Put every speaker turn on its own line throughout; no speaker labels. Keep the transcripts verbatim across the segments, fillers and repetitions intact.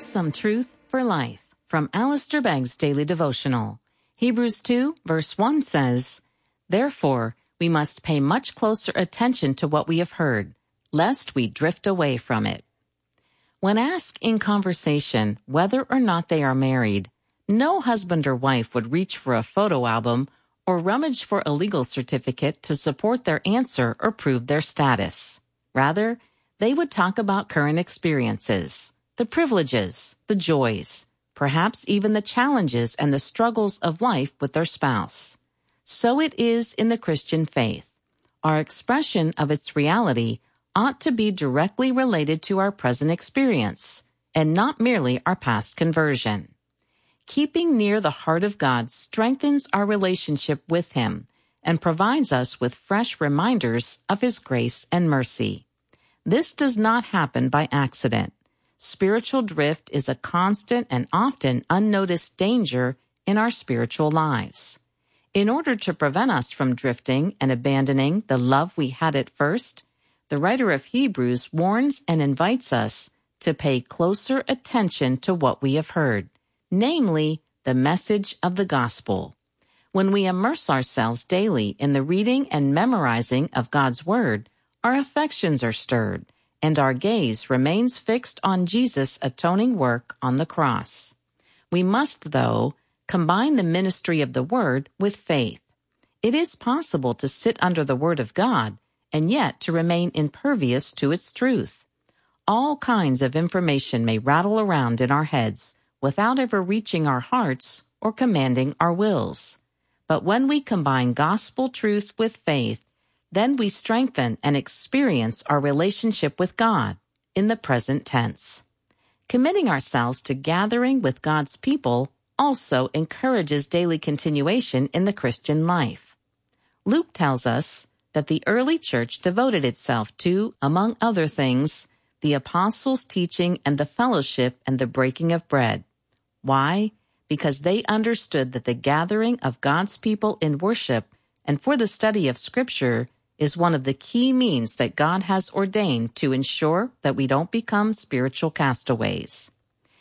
Awesome Truth for Life from Alistair Begg's Daily Devotional. Hebrews two, verse one says, "Therefore, we must pay much closer attention to what we have heard, lest we drift away from it." When asked in conversation whether or not they are married, no husband or wife would reach for a photo album or rummage for a legal certificate to support their answer or prove their status. Rather, they would talk about current experiences, the privileges, the joys, perhaps even the challenges and the struggles of life with their spouse. So it is in the Christian faith. Our expression of its reality ought to be directly related to our present experience, and not merely our past conversion. Keeping near the heart of God strengthens our relationship with Him and provides us with fresh reminders of His grace and mercy. This does not happen by accident. Spiritual drift is a constant and often unnoticed danger in our spiritual lives. In order to prevent us from drifting and abandoning the love we had at first, the writer of Hebrews warns and invites us to pay closer attention to what we have heard, namely, the message of the gospel. When we immerse ourselves daily in the reading and memorizing of God's Word, our affections are stirred, and our gaze remains fixed on Jesus' atoning work on the cross. We must, though, combine the ministry of the Word with faith. It is possible to sit under the Word of God and yet to remain impervious to its truth. All kinds of information may rattle around in our heads without ever reaching our hearts or commanding our wills. But when we combine gospel truth with faith, then we strengthen and experience our relationship with God in the present tense. Committing ourselves to gathering with God's people also encourages daily continuation in the Christian life. Luke tells us that the early church devoted itself to, among other things, the apostles' teaching and the fellowship and the breaking of bread. Why? Because they understood that the gathering of God's people in worship and for the study of Scripture is one of the key means that God has ordained to ensure that we don't become spiritual castaways.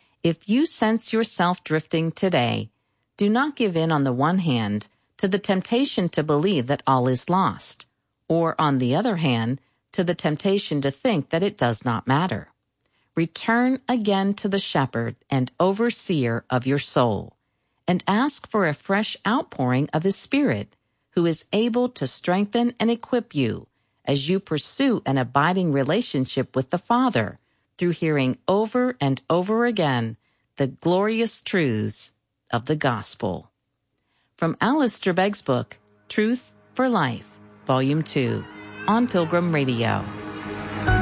If you sense yourself drifting today, do not give in on the one hand to the temptation to believe that all is lost, or on the other hand, to the temptation to think that it does not matter. Return again to the shepherd and overseer of your soul, and ask for a fresh outpouring of His Spirit, who is able to strengthen and equip you as you pursue an abiding relationship with the Father through hearing over and over again the glorious truths of the gospel. From Alistair Begg's book, Truth for Life, Volume two, on Pilgrim Radio.